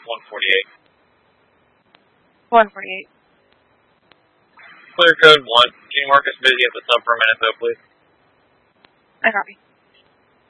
148. 148. Clear code 1. Can you mark us busy at the sub for a minute, though, please? I copy.